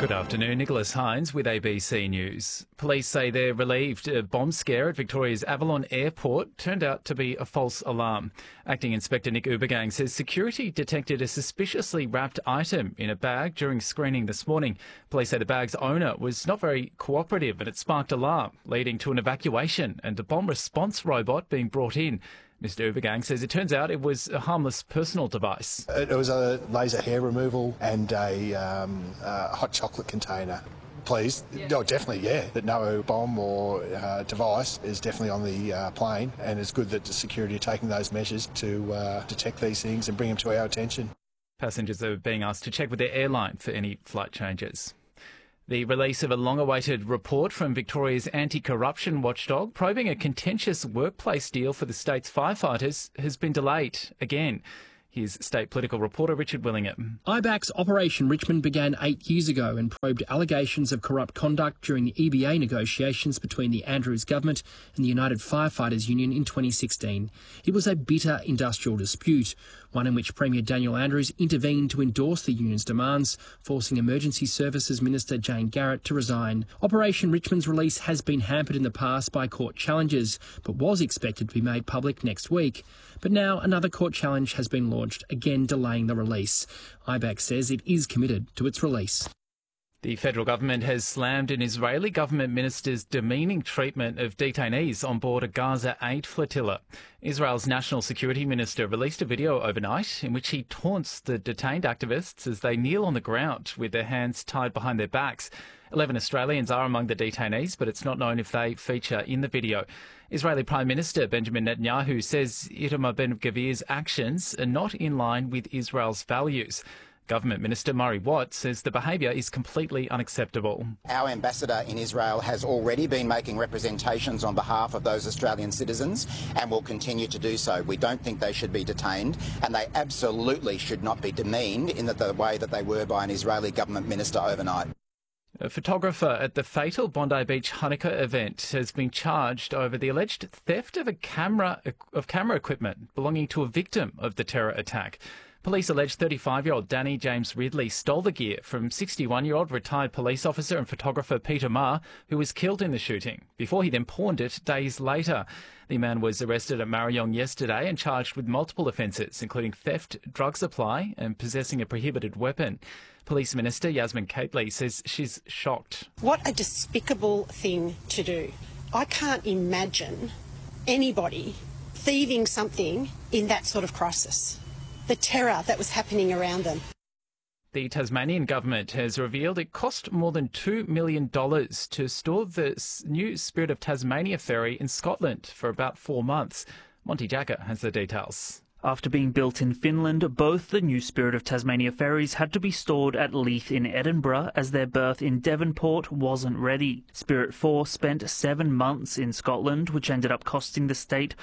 Good afternoon, Nicholas Hines with ABC News. Police say they're relieved a bomb scare at Victoria's Avalon Airport turned out to be a false alarm. Acting Inspector Nick Ubergang says security detected a suspiciously wrapped item in a bag during screening this morning. Police say the bag's owner was not very cooperative and it sparked alarm, leading to an evacuation and a bomb response robot being brought in. Mr Ubergang says it turns out it was a harmless personal device. It was a laser hair removal and a hot chocolate container. Please, no, definitely, yeah. That no bomb or device is definitely on the plane, and it's good that the security are taking those measures to detect these things and bring them to our attention. Passengers are being asked to check with their airline for any flight changes. The release of a long-awaited report from Victoria's anti-corruption watchdog probing a contentious workplace deal for the state's firefighters has been delayed again. Here's state political reporter Richard Willingham. IBAC's Operation Richmond began 8 years ago and probed allegations of corrupt conduct during the EBA negotiations between the Andrews government and the United Firefighters Union in 2016. It was a bitter industrial dispute, one in which Premier Daniel Andrews intervened to endorse the union's demands, forcing Emergency Services Minister Jane Garrett to resign. Operation Richmond's release has been hampered in the past by court challenges, but was expected to be made public next week. But now another court challenge has been launched, again delaying the release. IBAC says it is committed to its release. The federal government has slammed an Israeli government minister's demeaning treatment of detainees on board a Gaza aid flotilla. Israel's national security minister released a video overnight in which he taunts the detained activists as they kneel on the ground with their hands tied behind their backs. 11 Australians are among the detainees, but it's not known if they feature in the video. Israeli Prime Minister Benjamin Netanyahu says Itamar Ben-Gvir's actions are not in line with Israel's values. Government Minister Murray Watt says the behaviour is completely unacceptable. Our ambassador in Israel has already been making representations on behalf of those Australian citizens and will continue to do so. We don't think they should be detained, and they absolutely should not be demeaned in the way that they were by an Israeli government minister overnight. A photographer at the fatal Bondi Beach Hanukkah event has been charged over the alleged theft of camera equipment belonging to a victim of the terror attack. Police allege 35-year-old Danny James Ridley stole the gear from 61-year-old retired police officer and photographer Peter Marr, who was killed in the shooting, before he then pawned it days later. The man was arrested at Marayong yesterday and charged with multiple offences, including theft, drug supply and possessing a prohibited weapon. Police Minister Yasmin Cately says she's shocked. What a despicable thing to do. I can't imagine anybody thieving something in that sort of crisis. The terror that was happening around them. The Tasmanian government has revealed it cost more than $2 million to store the new Spirit of Tasmania ferry in Scotland for about 4 months. Monty Jacker has the details. After being built in Finland, both the new Spirit of Tasmania ferries had to be stored at Leith in Edinburgh as their berth in Devonport wasn't ready. Spirit 4 spent 7 months in Scotland, which ended up costing the state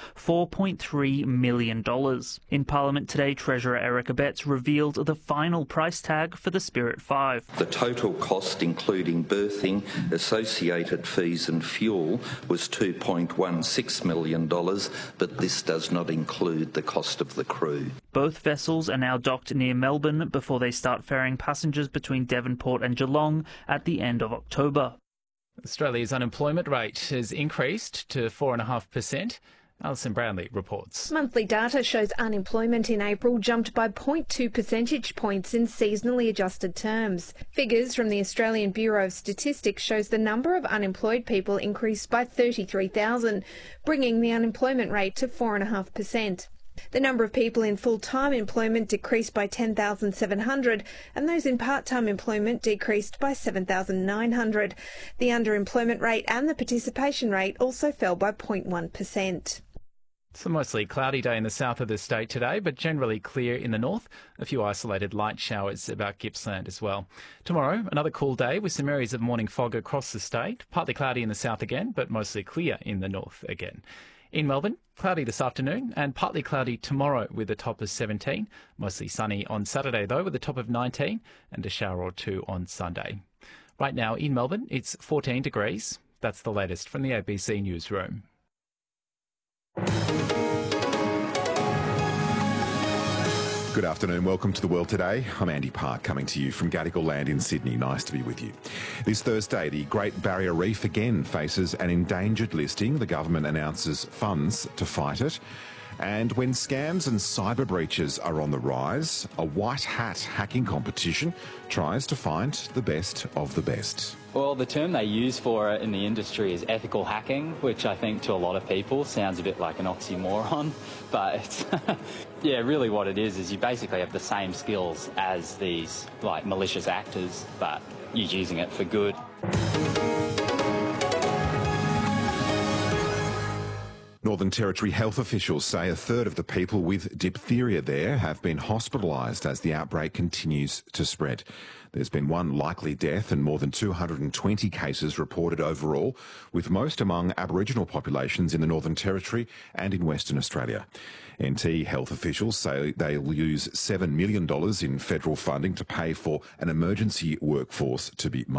$4.3 million. In Parliament today, Treasurer Eric Abetz revealed the final price tag for the Spirit 5. The total cost, including berthing, associated fees and fuel, was $2.16 million, but this does not include the cost of the crew. Both vessels are now docked near Melbourne before they start ferrying passengers between Devonport and Geelong at the end of October. Australia's unemployment rate has increased to 4.5%. Alison Brownlee reports. Monthly data shows unemployment in April jumped by 0.2 percentage points in seasonally adjusted terms. Figures from the Australian Bureau of Statistics shows the number of unemployed people increased by 33,000, bringing the unemployment rate to 4.5%. The number of people in full-time employment decreased by 10,700 and those in part-time employment decreased by 7,900. The underemployment rate and the participation rate also fell by 0.1%. It's a mostly cloudy day in the south of the state today, but generally clear in the north. A few isolated light showers about Gippsland as well. Tomorrow, another cool day with some areas of morning fog across the state. Partly cloudy in the south again, but mostly clear in the north again. In Melbourne, cloudy this afternoon and partly cloudy tomorrow with a top of 17. Mostly sunny on Saturday, though, with a top of 19 and a shower or two on Sunday. Right now in Melbourne, it's 14 degrees. That's the latest from the ABC Newsroom. Good afternoon. Welcome to The World Today. I'm Andy Park, coming to you from Gadigal Land in Sydney. Nice to be with you. This Thursday, the Great Barrier Reef again faces an endangered listing. The government announces funds to fight it. And when scams and cyber breaches are on the rise, a white hat hacking competition tries to find the best of the best. Well, the term they use for it in the industry is ethical hacking, which I think to a lot of people sounds a bit like an oxymoron, but it's yeah, really what it is you basically have the same skills as these like malicious actors, but you're using it for good. Northern Territory health officials say a third of the people with diphtheria there have been hospitalised as the outbreak continues to spread. There's been one likely death and more than 220 cases reported overall, with most among Aboriginal populations in the Northern Territory and in Western Australia. NT health officials say they'll use $7 million in federal funding to pay for an emergency workforce to be